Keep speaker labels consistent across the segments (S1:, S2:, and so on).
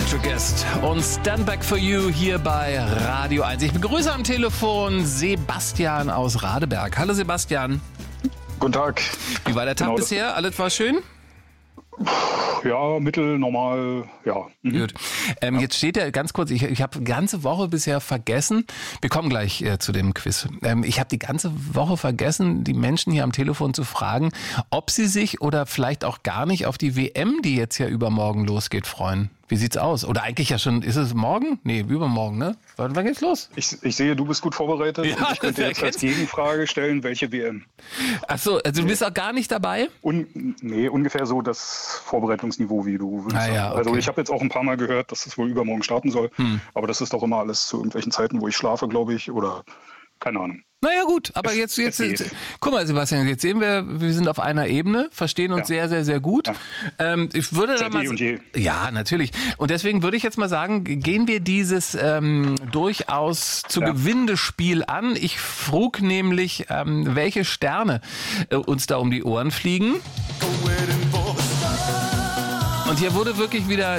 S1: Special Guest und Stand Back for You hier bei Radio 1. Ich begrüße am Telefon Sebastian aus Radeberg. Hallo Sebastian.
S2: Guten Tag.
S1: Wie war der Tag bisher? Alles war schön?
S2: Ja, mittel, normal, ja.
S1: Gut. Jetzt steht ja ganz kurz, ich habe die ganze Woche bisher vergessen, wir kommen gleich zu dem Quiz. Ich habe die ganze Woche vergessen, die Menschen hier am Telefon zu fragen, ob sie sich oder vielleicht auch gar nicht auf die WM, die jetzt ja übermorgen losgeht, freuen. Wie sieht's aus? Oder eigentlich ja schon, ist es morgen? Nee, übermorgen, ne? Wann geht's los?
S2: Ich sehe, du bist gut vorbereitet.
S1: Ja,
S2: und ich könnte jetzt als Gegenfrage stellen, welche WM?
S1: Ach so, also du bist auch gar nicht dabei?
S2: Nee, ungefähr so das Vorbereitungsniveau, wie du willst.
S1: Ja, okay.
S2: Also ich habe jetzt auch ein paar Mal gehört, dass es wohl übermorgen starten soll. Aber das ist doch immer alles zu irgendwelchen Zeiten, wo ich schlafe, glaube ich, oder keine Ahnung.
S1: Naja gut, aber jetzt guck mal Sebastian, jetzt sehen wir sind auf einer Ebene, verstehen uns sehr, sehr, sehr gut. Ja. Ich würde da mal, ja, natürlich. Und deswegen würde ich jetzt mal sagen, gehen wir dieses durchaus zu gewinnende Spiel an. Ich frug nämlich, welche Sterne uns da um die Ohren fliegen. Und hier wurde wirklich wieder,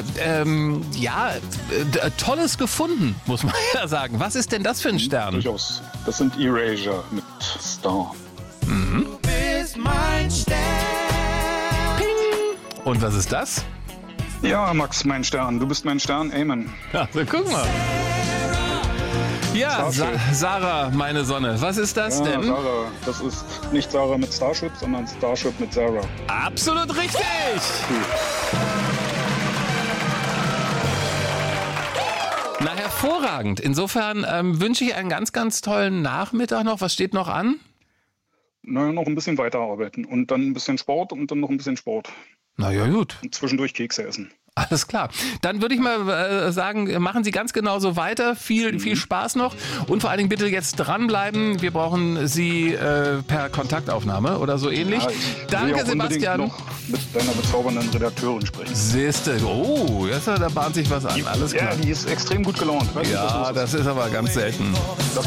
S1: Tolles gefunden, muss man ja sagen. Was ist denn das für ein Stern?
S2: Durchaus. Das sind Erasure mit Star.
S1: Mhm.
S3: Du bist mein Stern.
S1: Ping. Und was ist das?
S2: Ja, Max, mein Stern. Du bist mein Stern. Amen.
S1: Ja, guck mal. Ja, Sarah, meine Sonne. Was ist das denn?
S2: Sarah. Das ist nicht Sarah mit Starship, sondern Starship mit Sarah.
S1: Absolut richtig! Na, hervorragend. Insofern wünsche ich einen ganz, ganz tollen Nachmittag noch. Was steht noch an?
S2: Na, noch ein bisschen weiterarbeiten und dann ein bisschen Sport und dann noch ein bisschen Sport.
S1: Na ja, gut.
S2: Und zwischendurch Kekse essen.
S1: Alles klar. Dann würde ich mal sagen, machen Sie ganz genau so weiter. Viel Spaß noch. Und vor allen Dingen bitte jetzt dranbleiben. Wir brauchen Sie per Kontaktaufnahme oder so ähnlich.
S2: Ja,
S1: danke, Sebastian.
S2: Noch mit deiner bezaubernden Redakteurin sprechen.
S1: Siehste. Oh, jetzt da bahnt sich was an. Alles klar.
S2: Ja, die ist extrem gut gelaunt.
S1: Ja, das ist aber ganz selten.